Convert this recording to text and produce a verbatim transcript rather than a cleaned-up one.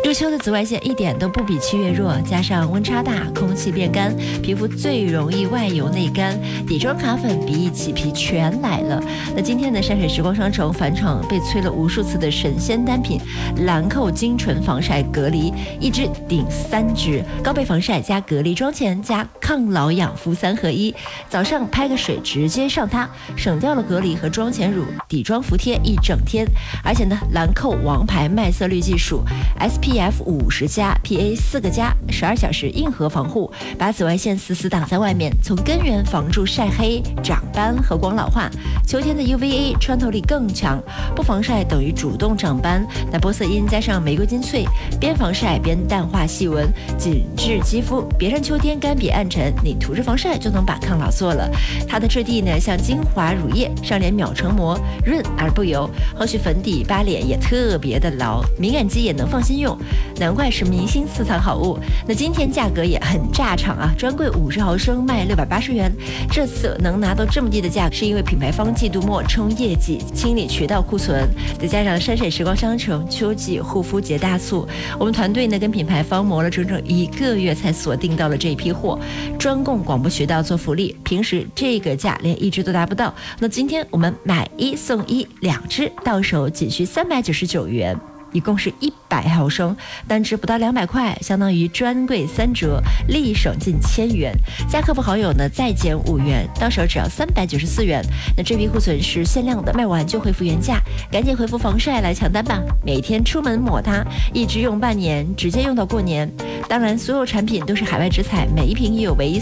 入秋的紫外线一点都不比七月弱，加上温差大，空气变干，皮肤最容易外油内干，底妆卡粉鼻翼起皮全来了。那今天的山水时光商城返场被催了无数次的神仙单品兰蔻精纯防晒隔离，一支顶三支，高倍防晒加隔离妆前加抗老养肤三合一，早上拍个水直接上它，省掉了隔离和妆前乳，底妆服帖一整天。而且呢，兰蔻王牌麦色绿技术 S P F 五十加 P A 四个加，十二小时硬核防护，把紫外线死死挡在外面，从根源防住晒黑、长斑和光老化。秋天的 U V A 穿透力更强，不防晒等于主动长斑。那玻色因加上玫瑰金萃，边防晒边淡化细纹，紧致肌肤，别让秋天干瘪暗沉，你涂着防晒就能把抗老做了。它的质地呢像精华乳液，上脸秒成膜，润而不油，后续粉底扒脸也特别的牢，敏感肌也能放心用，难怪是明星私藏好物。那今天价格也很炸场啊，专柜五十毫升卖六百八十元，这次能拿到这么低的价格，是因为品牌方季度末冲业绩，清理渠道库存，再加上山水时光商城秋季护肤节大促，我们团队呢跟品牌方磨了整整一个月才锁定到了这一批货，专供广播渠道做福利，平时这个价连一支都达不到。那今天我们买一送一，两支到手仅需三百九十九元。一共是一百毫升，单支不到两百块，相当于专柜三折，立省近千元。加客服好友呢再减五元，到手只要三百九十四元。那这批库存是限量的，卖完就恢复原价，赶紧回复防晒来抢单吧！每天出门抹它，一支用半年，直接用到过年。当然，所有产品都是海外直采，每一瓶也有唯一